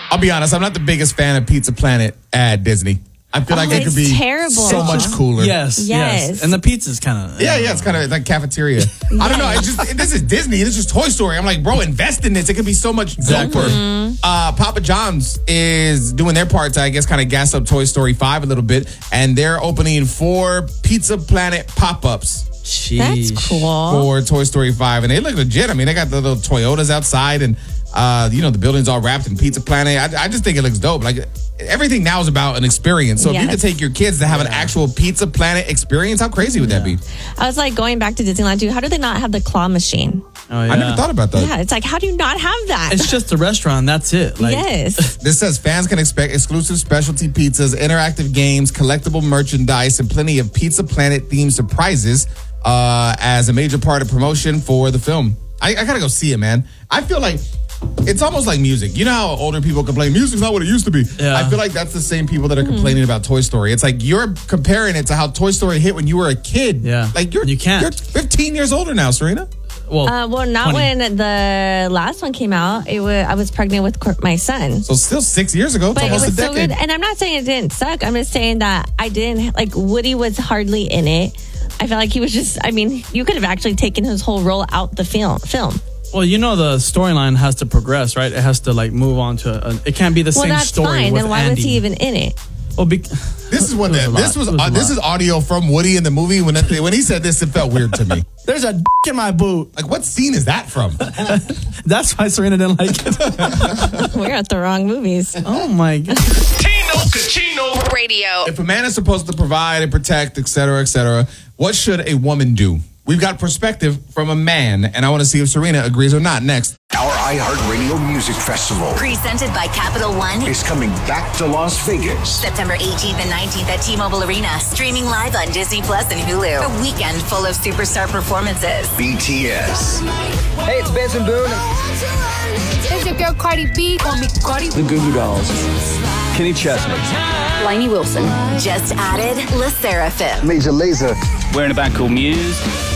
I'll be honest, I'm not the biggest fan of Pizza Planet at Disney. I feel like it could be terrible. so much cooler. Yes. And the pizza's kind of... Yeah, it's kind of like cafeteria. I don't know. This is Disney. This is Toy Story. I'm like, bro, invest in this. It could be so much doper. Papa John's is doing their part to, I guess, kind of gas up Toy Story 5 a little bit. And they're opening 4 Pizza Planet pop-ups. That's cool. For Toy Story 5. And they look legit. I mean, they got the little Toyotas outside and, the building's all wrapped in Pizza Planet. I just think it looks dope. Like, everything now is about an experience. So if you could take your kids to have an actual Pizza Planet experience, how crazy would that be? I was like, going back to Disneyland too, how do they not have the claw machine? Oh, yeah. I never thought about that. Yeah, it's like, how do you not have that? It's just a restaurant. That's it. Like, yes. This says fans can expect exclusive specialty pizzas, interactive games, collectible merchandise, and plenty of Pizza Planet themed surprises as a major part of promotion for the film. I gotta go see it, man. I feel like it's almost like music. You know how older people complain, music's not what it used to be. Yeah. I feel like that's the same people that are complaining about Toy Story. It's like you're comparing it to how Toy Story hit when you were a kid. Yeah. Like You can't. You're 15 years older now, Serena. Well, not 20. when the last one came out. I was pregnant with my son. So still 6 years ago. It's But it almost was a so decade. good. And I'm not saying it didn't suck. I'm just saying that I didn't, like, Woody was hardly in it. I felt like he was just, you could have actually taken his whole role out the film. Well, the storyline has to progress, right? It has to move on to it can't be the same story fine. with Then why Andy. was he even in it? Well, This is what This this is audio from Woody in the movie. When he said this, it felt weird to me. There's a in my boot. Like, what scene is that from? That's why Serena didn't like it. We're at the wrong movies. Oh my god. Tino Cucino Radio. If a man is supposed to provide and protect, et cetera, what should a woman do? We've got perspective from a man, and I want to see if Serena agrees or not. Next. Our iHeartRadio Music Festival Presented by Capital One. is coming back to Las Vegas. September 18th and 19th at T-Mobile Arena. Streaming live on Disney Plus and Hulu. A weekend full of superstar performances. BTS, Hey, it's Benson Boone. It's your girl Cardi B. Call me Cardi. The Goo Goo Dolls. Kenny Chesney. Lainey Wilson. Just added, LE SSERAFIM. Major Lazer. We're in a band called Muse.